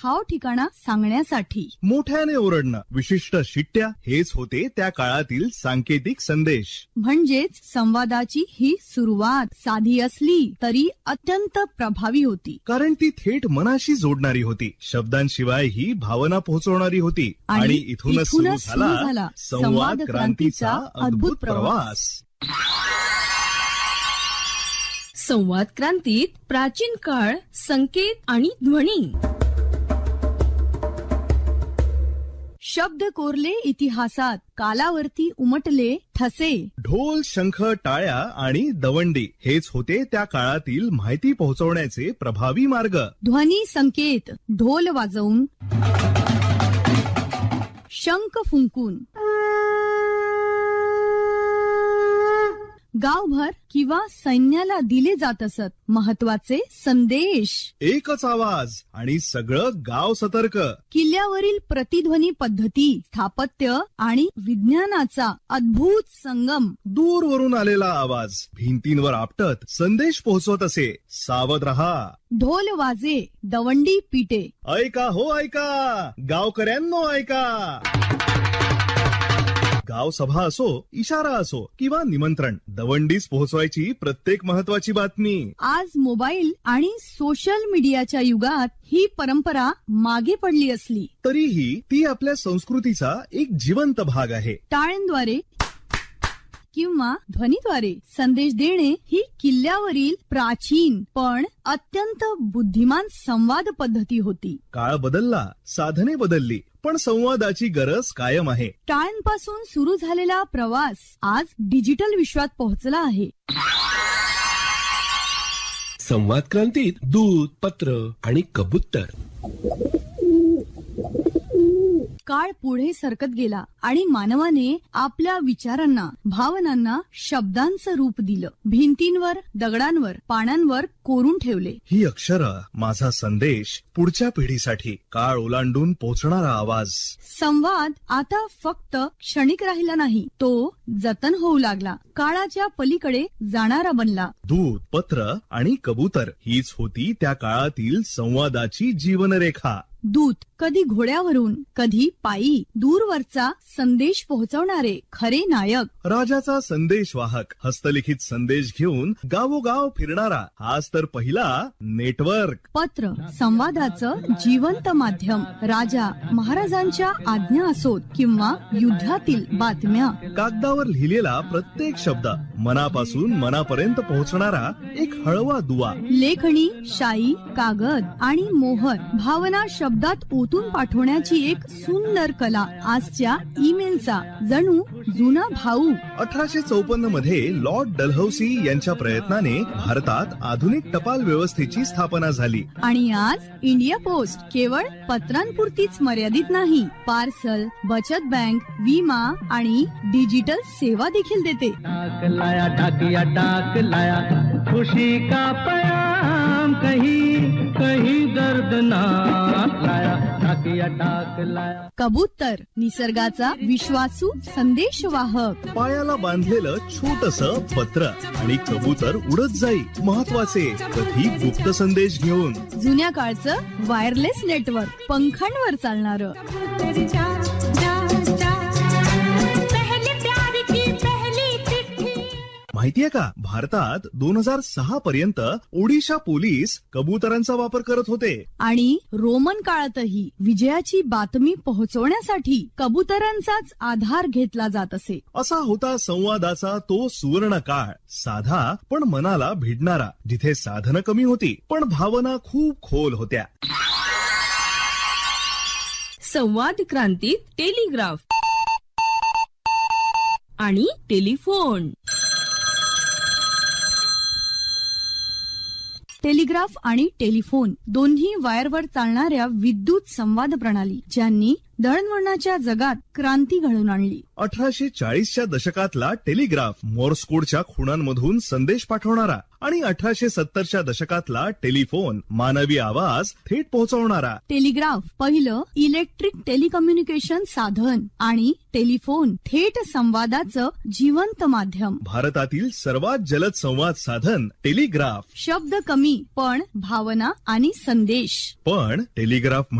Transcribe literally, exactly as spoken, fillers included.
ठाव ठिकाणा सांगण्यासाठी. मोठ्याने ओरडणं, विशिष्ट शिट्ट्या हेच होते त्या काळातील सांकेतिक संदेश. म्हणजेच संवादाची ही सुरुवात साधी असली तरी अत्यंत प्रभावी होती. कारण ती थेट मनाशी जोडणारी होती, शब्दांशिवाय ही भावना पोहोचवणारी होती. आणि इथूनच सुरू झाला संवाद क्रांतीचा अद्भुत प्रवास. संवाद क्रांतीत प्राचीन काळ, संकेत आणि ध्वनी. शब्द कोरले इतिहासात, कालावरती उमटले ठसे. ढोल, शंख, टाळ्या आणि दवंडी हेच होते त्या काळातील माहिती पोहोचवण्याचे प्रभावी मार्ग. ध्वनी संकेत, ढोल वाजवून, शंख फुंकून, गावभर किंवा सैन्याला दिले जात असत महत्वाचे संदेश. एकच आवाज आणि सगळं गाव सतर्क. किल्ल्यावरील प्रतिध्वनी पद्धती, स्थापत्य आणि विज्ञानाचा अद्भुत संगम. दूरवरून आलेला आवाज भिंतींवर आपटत संदेश पोहोचवत असे. सावध रहा. ढोल वाजे, दवंडी पिटे. ऐका हो ऐका, गावकऱ्यांनो ऐका. गाव सभा असो, इशारा असो किंवा निमंत्रण, दवंडीच पोहोचवायची प्रत्येक महत्वाची बातमी. आज मोबाईल आणि सोशल मीडियाच्या युगात ही परंपरा मागे पडली असली तरीही ती आपल्या संस्कृतीचा एक जिवंत भाग आहे. टाळ्यांद्वारे किंवा ध्वनीद्वारे संदेश देणे ही किल्ल्यावरील प्राचीन पण अत्यंत बुद्धिमान संवाद पद्धती होती. काळ बदलला, साधने बदलली, पण संवादाची गरज कायम आहे. टाळ्यांपासून सुरू झालेला प्रवास आज डिजिटल विश्वात पोहोचला आहे. संवाद क्रांतीत दूत, पत्र आणि कबूतर. काळ पुढे सरकत गेला आणि मानवाने आपल्या विचारांना, भावनांना शब्दांचं रूप दिलं. भिंतींवर, दगडांवर, पानांवर कोरून ठेवले. ही अक्षरं माझा संदेश, पुढच्या पिढीसाठी काळ ओलांडून पोहोचणारा आवाज. संवाद आता फक्त क्षणिक राहिला नाही, तो जतन होऊ लागला, काळाच्या पलीकडे जाणारा बनला. दूत, पत्र आणि कबूतर हीच होती त्या काळातील संवादाची जीवनरेखा. दूत कधी घोड्यावरून, कधी पायी, दूरवरचा संदेश पोहोचवणारे खरे नायक. राजाचा संदेशवाहक, हस्तलिखित संदेश घेऊन गावोगाव फिरणारा, हाच तर पहिला नेटवर्क. पत्र संवादाचं जिवंत माध्यम. राजा महाराजांच्या आज्ञा असोत किंवा युद्धातील बातम्या, कागदावर लिहिलेला प्रत्येक शब्द मनापासून मनापर्यंत पोहोचणारा एक हळवा दुवा. लेखणी, शाई, कागद आणि मोहर, भावना शब्दात ओतून पाठवण्याची एक सुंदर कला. आजच्या ईमेलचा जणू जुना भाऊ. अठराशे चौपन्न मध्ये लॉर्ड डलहौसी यांच्या प्रयत्नाने भारतात आधुनिक टपाल व्यवस्थेची स्थापना झाली. आणि आज इंडिया पोस्ट केवळ पत्रांपुरतीच मर्यादित नाही, पार्सल, बचत बँक, विमा आणि डिजिटल सेवा देखील देते. डाक लाया, डाकिया डाक लाया, खुशी का पैगाम कहीं कहीं दर्द ना लाया, डाकिया डाक लाया. कबूतर निसर्गाचा विश्वासू संदेशवाहक. पायाला बांधलेलं छोटसं पत्र आणि कबूतर उडत जाई महत्वाचे, कधी गुप्त संदेश घेऊन. जुन्या काळचं वायरलेस नेटवर्क, पंखांवर चालणारं. माहितीये का, भारतात दोन हजार सहा पर्यंत ओडिशा पोलीस कबुतरांचा वापर करत होते. आणि रोमन काळातही विजयाची बातमी पोहोचवण्यासाठी कबुतरांचाच आधार घेतला जात असे. असा होता संवादाचा तो सुवर्ण काळ, साधा पण मनाला भिडणारा, जिथे साधनं कमी होती पण भावना खूप खोल होत्या. संवाद क्रांतीत टेलिग्राफ आणि टेलिफोन. टेलिग्राफ आणि टेलिफोन दोन्ही वायरवर चालणाऱ्या विद्युत संवाद प्रणाली, ज्यांनी दळणवळणाच्या जगात क्रांती घडवून आणली. अठराशे चाळीसच्या दशकातला टेलिग्राफ मोर्स कोडच्या खुणांमधून संदेश पाठवणारा आणि अठराशे सत्तरच्या दशकातला टेलिफोन मानवी आवाज थेट पोहोचवणारा. टेलिग्राफ पहिलं इलेक्ट्रिक टेलिकम्युनिकेशन साधन आणि टेलिफोन थेट संवादाचं जिवंत माध्यम. भारतातील सर्वात जलद संवाद साधन टेलिग्राफ. शब्द कमी पण भावना आणि संदेश. पण टेलिग्राफ